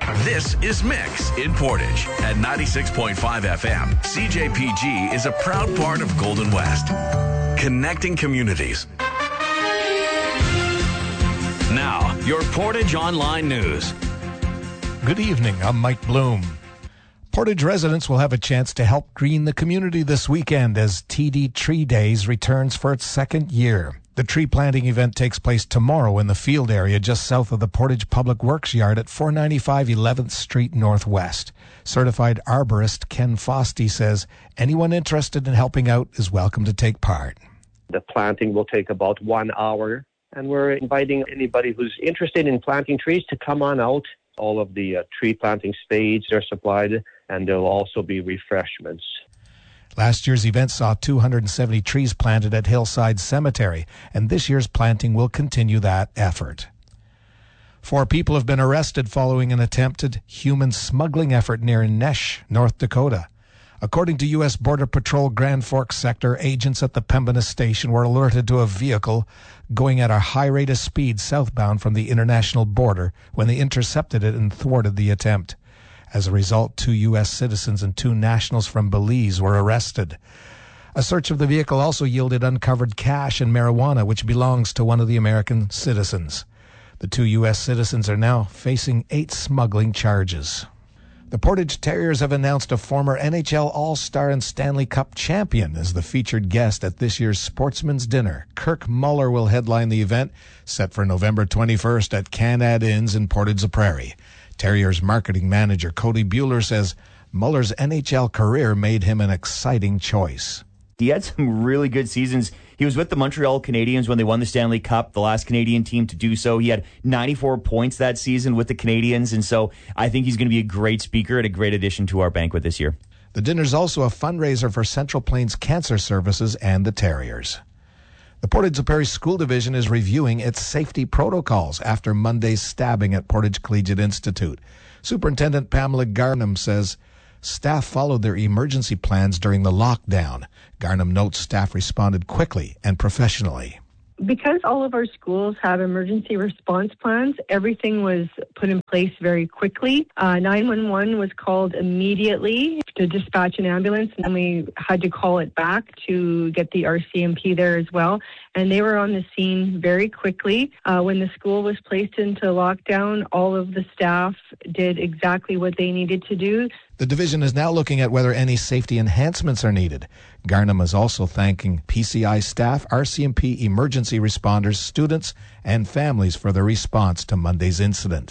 This is Mix in Portage at 96.5 FM. CJPG is a proud part of Golden West, connecting communities. Now, your Portage Online News. Good evening, I'm Mike Bloom. Portage residents will have a chance to help green the community this weekend as TD Tree Days returns for its second year. The tree planting event takes place tomorrow in the field area just south of the Portage Public Works Yard at 495 11th Street Northwest. Certified arborist Ken Fosty says anyone interested in helping out is welcome to take part. The planting will take about 1 hour, and we're inviting anybody who's interested in planting trees to come on out. All of the tree planting spades are supplied, and there will also be refreshments. Last year's event saw 270 trees planted at Hillside Cemetery, and this year's planting will continue that effort. 4 people have been arrested following an attempted human smuggling effort near Nesh, North Dakota. According to U.S. Border Patrol Grand Forks sector, agents at the Pembina station were alerted to a vehicle going at a high rate of speed southbound from the international border when they intercepted it and thwarted the attempt. As a result, 2 U.S. citizens and 2 nationals from Belize were arrested. A search of the vehicle also yielded uncovered cash and marijuana, which belongs to one of the American citizens. The 2 U.S. citizens are now facing 8 smuggling charges. The Portage Terriers have announced a former NHL All-Star and Stanley Cup champion as the featured guest at this year's Sportsman's Dinner. Kirk Muller will headline the event, set for November 21st at Canad Inns in Portage-la-Prairie. Terriers marketing manager Cody Bueller says Muller's NHL career made him an exciting choice. He had some really good seasons. He was with the Montreal Canadiens when they won the Stanley Cup, the last Canadian team to do so. He had 94 points that season with the Canadiens, and so I think he's going to be a great speaker and a great addition to our banquet this year. The dinner's also a fundraiser for Central Plains Cancer Services and the Terriers. The Portage-la-Prairie School Division is reviewing its safety protocols after Monday's stabbing at Portage Collegiate Institute. Superintendent Pamela Garnham says staff followed their emergency plans during the lockdown. Garnham notes staff responded quickly and professionally. Because all of our schools have emergency response plans, everything was put in place very quickly. 911 was called immediately to dispatch an ambulance, and then we had to call it back to get the RCMP there as well. And they were on the scene very quickly. When the school was placed into lockdown, all of the staff did exactly what they needed to do. The division is now looking at whether any safety enhancements are needed. Garnham is also thanking PCI staff, RCMP emergency responders, students, and families for their response to Monday's incident.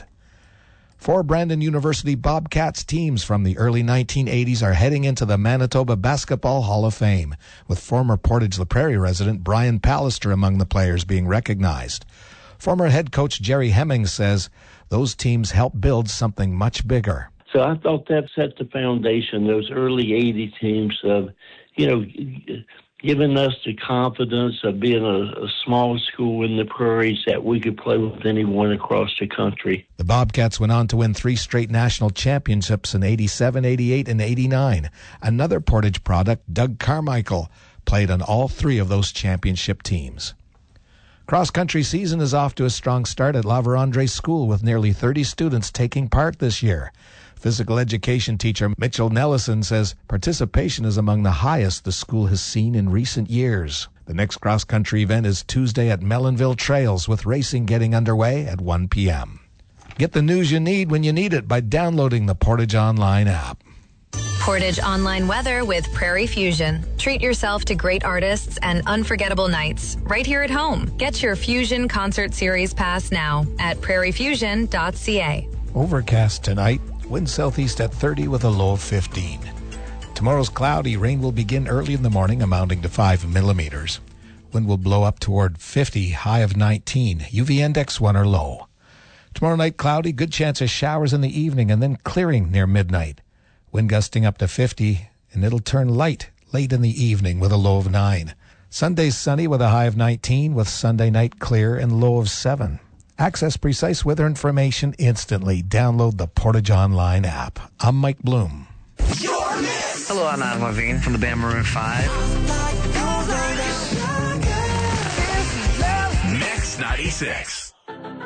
4 Brandon University Bobcats teams from the early 1980s are heading into the Manitoba Basketball Hall of Fame, with former Portage-la-Prairie resident Brian Pallister among the players being recognized. Former head coach Jerry Hemmings says those teams helped build something much bigger. So I thought that set the foundation, those early 80 teams of, giving us the confidence of being a small school in the prairies that we could play with anyone across the country. The Bobcats went on to win 3 straight national championships in 87, 88, and 89. Another Portage product, Doug Carmichael, played on all 3 of those championship teams. Cross-country season is off to a strong start at La Vérendrye School with nearly 30 students taking part this year. Physical education teacher Mitchell Nellison says participation is among the highest the school has seen in recent years. The next cross-country event is Tuesday at Melonville Trails, with racing getting underway at 1 p.m. Get the news you need when you need it by downloading the Portage Online app. Portage Online weather with Prairie Fusion. Treat yourself to great artists and unforgettable nights right here at home. Get your Fusion Concert Series pass now at prairiefusion.ca. Overcast tonight. Wind southeast at 30 with a low of 15. Tomorrow's cloudy. Rain will begin early in the morning, amounting to 5 millimeters. Wind will blow up toward 50, high of 19. UV index 1 or low. Tomorrow night cloudy, good chance of showers in the evening and then clearing near midnight. Wind gusting up to 50, and it'll turn light late in the evening with a low of 9. Sunday's sunny with a high of 19, with Sunday night clear and low of 7. Access precise weather information instantly. Download the Portage Online app. I'm Mike Bloom. Hello, I'm Adam Levine from the band Maroon 5. Mix 96.